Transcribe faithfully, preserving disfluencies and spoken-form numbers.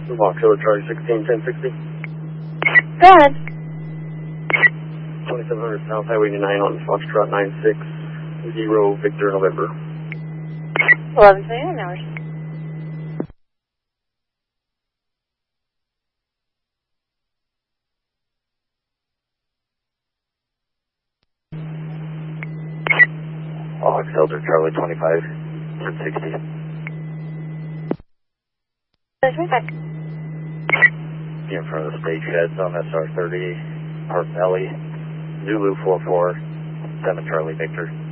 Fox Kilo Charlie sixteen ten sixty. Go ahead. twenty-seven hundred South Highway eighty-nine on Foxtrot nine six zero Victor November. eleven twenty-nine hours. Fox Elder Charlie twenty-five ten sixty. twenty-five. In front of the stage sheds on S R thirty, Park Valley, Zulu four four, seven Charlie Victor.